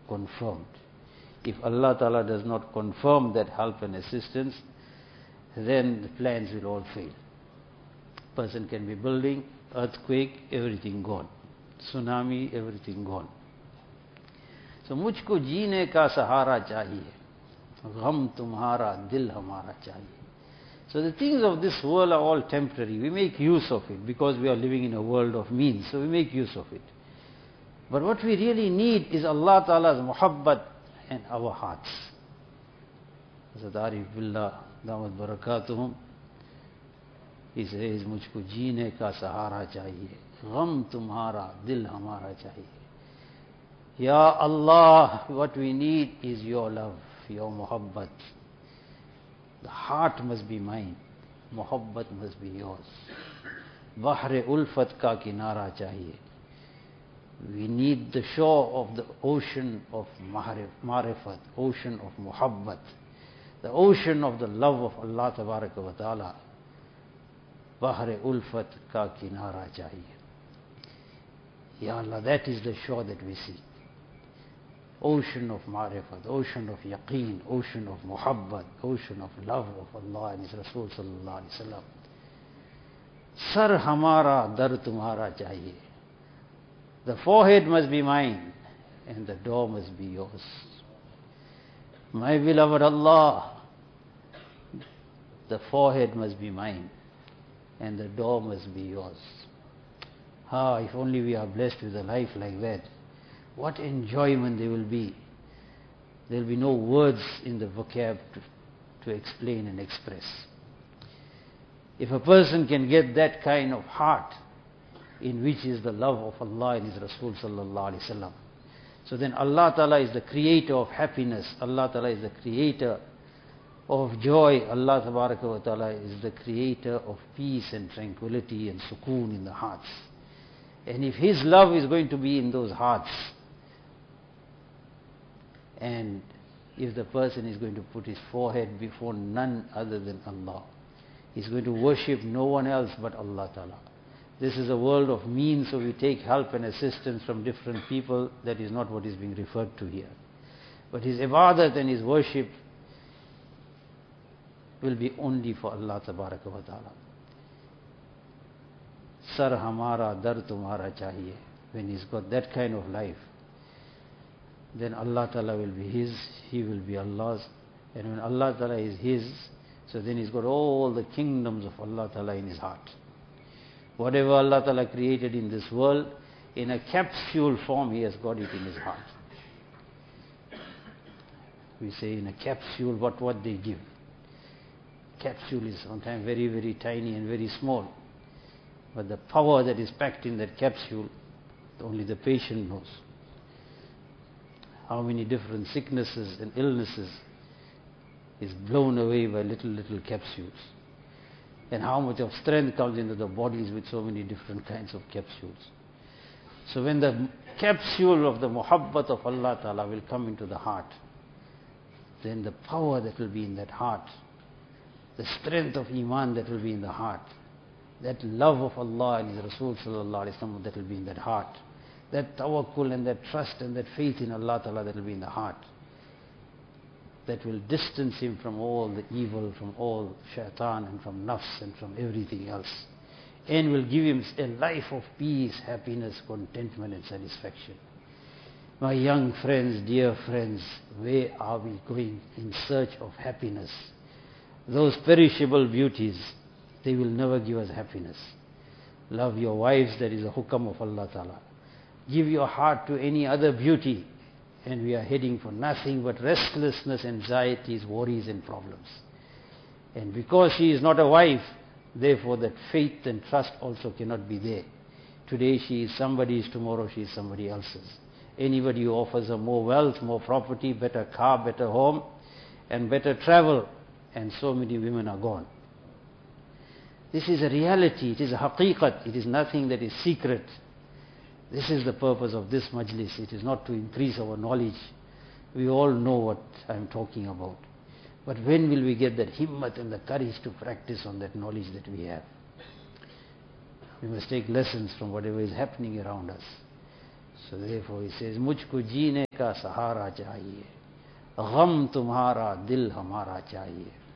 confirmed. If Allah Ta'ala does not confirm that help and assistance, then the plans will all fail. Person can be building, earthquake, everything gone. Tsunami, everything gone. So मुझको जीने का सहारा चाहिए, गम तुम्हारा दिल हमारा चाहिए. So the things of this world are all temporary. We make use of it because we are living in a world of means, so we make use of it. But what we really need is Allah Ta'ala's muhabbat in our hearts. Hazrat Arif Billah Damat Barakatuhum, he says, मुझको जीने का सहारा चाहिए, गम तुम्हारा दिल हमारा चाहिए. Ya Allah, what we need is your love, your muhabbat. The heart must be mine, muhabbat must be yours. Bahre ulfat ka kinara chahiye. We need the shore of the ocean of marifat, ocean of muhabbat, the ocean of the love of Allah Tabaraka wa Ta'ala. Bahre ulfat ka kinara chahiye. Ya Allah, that is the shore that we seek. Ocean of marifat, ocean of yaqeen, ocean of muhabbat, ocean of love of Allah and His Rasul sallallahu alaihi wasallam. Sar hamara, dar tumhara chahiye. The forehead must be mine and the door must be yours. My beloved Allah, the forehead must be mine and the door must be yours. If only we are blessed with a life like that. What enjoyment there will be. There will be no words in the vocab to explain and express. If a person can get that kind of heart in which is the love of Allah and His Rasul sallallahu alaihi wasallam, so then Allah Ta'ala is the creator of happiness. Allah Ta'ala is the creator of joy. Allah Ta'ala is the creator of peace and tranquility and sukoon in the hearts. And if His love is going to be in those hearts, and if the person is going to put his forehead before none other than Allah, he's going to worship no one else but Allah Ta'ala. This is a world of means, so we take help and assistance from different people. That is not what is being referred to here. But his ibadat and his worship will be only for Allah Tabaraka wa Ta'ala. Sar hamara, dar tumhara chahiye. When he's got that kind of life, then Allah Ta'ala will be his, he will be Allah's. And when Allah Ta'ala is his, so then he's got all the kingdoms of Allah Ta'ala in his heart. Whatever Allah Ta'ala created in this world, in a capsule form, he has got it in his heart. We say in a capsule, what they give. Capsule is sometimes very, very tiny and very small. But the power that is packed in that capsule, only the patient knows. How many different sicknesses and illnesses is blown away by little capsules. And how much of strength comes into the bodies with so many different kinds of capsules. So when the capsule of the muhabbat of Allah Ta'ala will come into the heart, then the power that will be in that heart, the strength of iman that will be in the heart, that love of Allah and His Rasul sallallahu alaihi wasallam that will be in that heart, that tawakkul and that trust and that faith in Allah Ta'ala that will be in the heart, that will distance him from all the evil, from all shaitan and from nafs and from everything else, and will give him a life of peace, happiness, contentment and satisfaction. My young friends, dear friends, where are we going in search of happiness? Those perishable beauties, they will never give us happiness. Love your wives, that is a hukam of Allah Ta'ala. Give your heart to any other beauty, and we are heading for nothing but restlessness, anxieties, worries and problems. And because she is not a wife, therefore that faith and trust also cannot be there. Today she is somebody's, tomorrow she is somebody else's. Anybody who offers her more wealth, more property, better car, better home, and better travel, and so many women are gone. This is a reality, it is a haqiqat, it is nothing that is secret. This is the purpose of this majlis. It is not to increase our knowledge. We all know what I am talking about. But when will we get that himmat and the courage to practice on that knowledge that we have? We must take lessons from whatever is happening around us. So therefore he says, मुझको जीने का सहारा चाहिए, गम तुम्हारा दिल हमारा चाहिए.